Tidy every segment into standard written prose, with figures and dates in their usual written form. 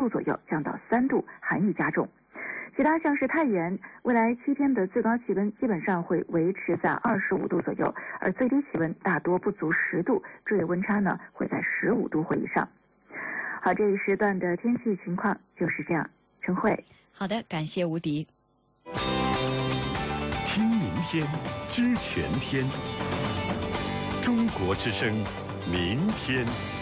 度左右，降到3度，寒意加重。其他像是太原，未来7天的最高气温基本上会维持在25度左右，而最低气温大多不足10度，昼夜温差呢会在15度或以上。好，这一时段的天气情况就是这样。陈慧， 好的，感谢吴迪。 听明天，知全天。中国之声，明天。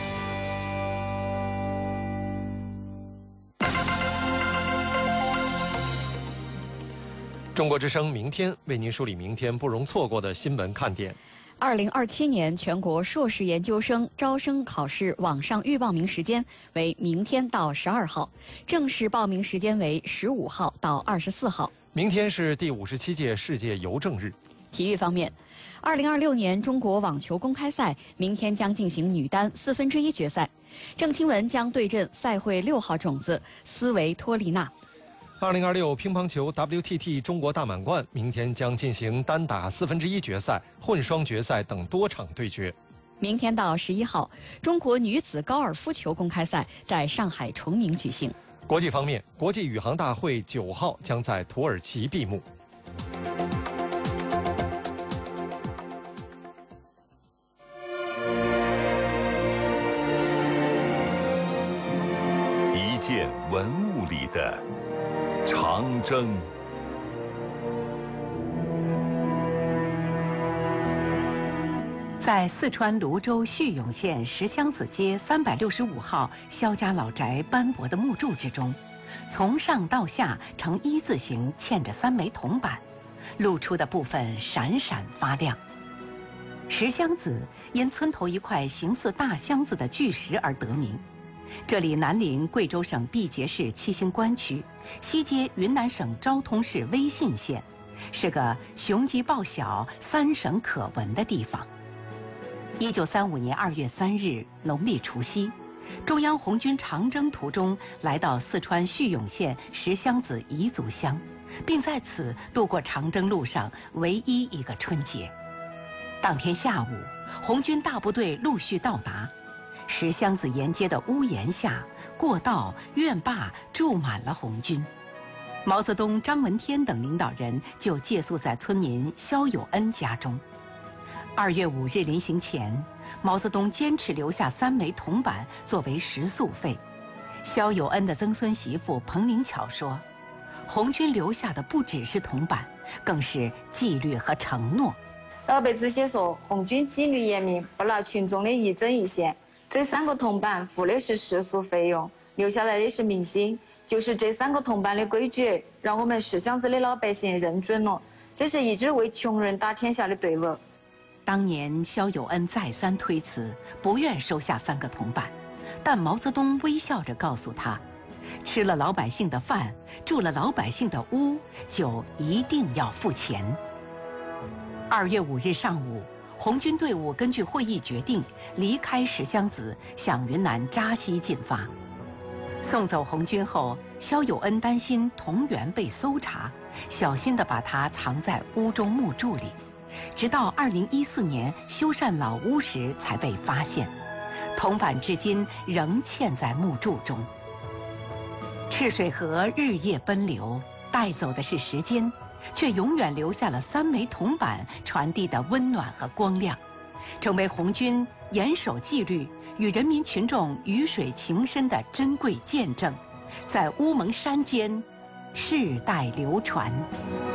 中国之声明天为您梳理明天不容错过的新闻看点。 2027年全国硕士研究生招生考试网上预报名时间为明天到12号，正式报名时间为15号到24号。 明天是第57届世界邮政日。 体育方面，2026年中国网球公开赛明天将进行女单1/4决赛，郑钦文将对阵赛会6号种子斯维托利娜。 2026乒乓球 WTT 中国大满贯明天将进行单打1/4决赛、混双决赛等多场对决。 明天到11号，中国女子高尔夫球公开赛在上海崇明举行。 国际方面，国际宇航大会9号将在土耳其闭幕。 一件文物里的长征。 在四川泸州叙永县石箱子街365号萧家老宅斑驳的木柱之中，从上到下呈一字形嵌着3枚铜板，露出的部分闪闪发亮。石箱子因村头一块形似大箱子的巨石而得名。这里南临贵州省毕节市七星关区，西接云南省昭通市威信县，是个雄鸡报晓、3省可闻的地方。1935年2月3日，农历除夕，中央红军长征途中来到四川叙永县石箱子彝族乡，并在此度过长征路上唯一一个春节。当天下午，红军大部队陆续到达。石箱子沿街的屋檐下、过道、院坝住满了红军。毛泽东、张闻天等领导人就借宿在村民肖友恩家中。2月5日临行前，毛泽东坚持留下3枚铜板作为食宿费。肖友恩的曾孙媳妇彭灵巧说：“红军留下的不只是铜板，更是纪律和承诺。” 老辈子写说，红军纪律严明，不拿群众的一针一线。这3个铜板付的是食宿费用，留下来的是民心。就是这3个铜板的规矩，让我们石箱子的老百姓认准了，这是一支为穷人打天下的队伍。 当年肖友恩再三推辞，不愿收下3个铜板，但毛泽东微笑着告诉他：吃了老百姓的饭，住了老百姓的屋，就一定要付钱。2月5日上午，红军队伍根据会议决定，离开石箱子，向云南扎西进发。送走红军后，肖友恩担心铜元被搜查，小心地把它藏在屋中木柱里，直到2014年修缮老屋时才被发现。铜板至今仍嵌在木柱中。赤水河日夜奔流，带走的是时间，却永远留下了3枚铜板传递的温暖和光亮，成为红军严守纪律与人民群众鱼水情深的珍贵见证，在乌蒙山间世代流传。